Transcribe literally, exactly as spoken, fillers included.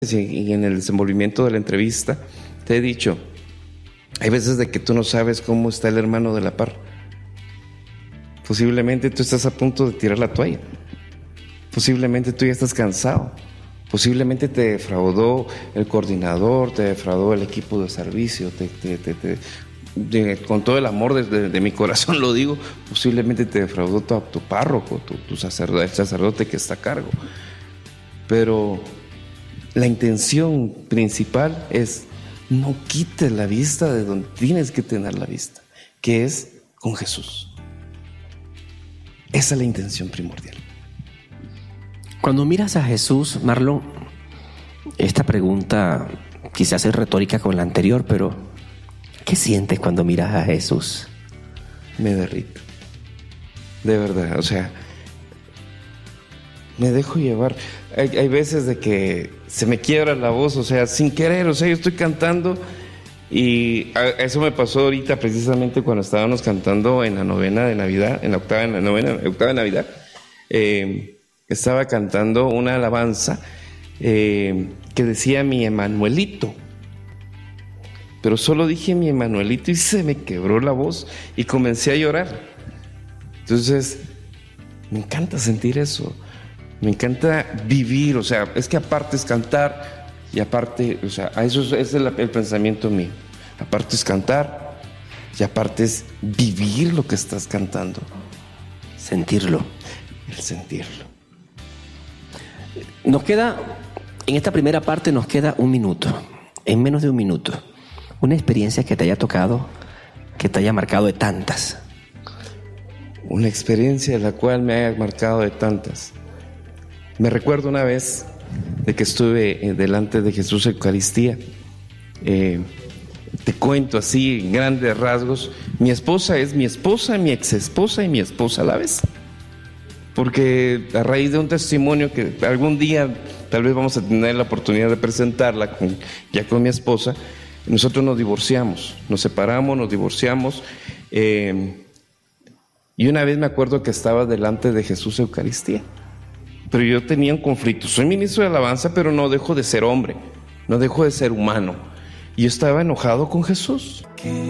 y en el desenvolvimiento de la entrevista te he dicho, hay veces de que tú no sabes cómo está el hermano de la par. Posiblemente tú estás a punto de tirar la toalla. Posiblemente tú ya estás cansado. Posiblemente te defraudó el coordinador, te defraudó el equipo de servicio, te, te, te, te, de, con todo el amor de, de, de mi corazón lo digo, posiblemente te defraudó tu, tu párroco, tu, tu sacerdote, el sacerdote que está a cargo. Pero la intención principal es no quites la vista de donde tienes que tener la vista, que es con Jesús. Esa es la intención primordial. Cuando miras a Jesús, Marlon, esta pregunta quizás es retórica con la anterior, pero ¿qué sientes cuando miras a Jesús? Me derrito. De verdad, o sea, me dejo llevar. Hay, hay veces de que se me quiebra la voz, o sea, sin querer, o sea, yo estoy cantando y a, eso me pasó ahorita precisamente cuando estábamos cantando en la novena de Navidad, en la octava, en la novena, octava de Navidad. Eh, estaba cantando una alabanza eh, que decía mi Emanuelito, pero solo dije mi Emanuelito y se me quebró la voz y comencé a llorar. Entonces, me encanta sentir eso. Me encanta vivir, o sea, es que aparte es cantar y aparte, o sea, eso es, es el, el pensamiento mío. Aparte es cantar y aparte es vivir lo que estás cantando. Sentirlo. El sentirlo. Nos queda, en esta primera parte nos queda un minuto, en menos de un minuto. Una experiencia que te haya tocado, que te haya marcado de tantas. Una experiencia de la cual me haya marcado de tantas. Me recuerdo una vez de que estuve eh, delante de Jesús Eucaristía. Eh, te cuento así en grandes rasgos. Mi esposa es mi esposa, mi ex esposa y mi esposa a la vez. Porque a raíz de un testimonio que algún día tal vez vamos a tener la oportunidad de presentarla con, ya con mi esposa, nosotros nos divorciamos, nos separamos, nos divorciamos. Eh, y una vez me acuerdo que estaba delante de Jesús Eucaristía. Pero yo tenía un conflicto. Soy ministro de alabanza, pero no dejo de ser hombre, no dejo de ser humano. Y yo estaba enojado con Jesús.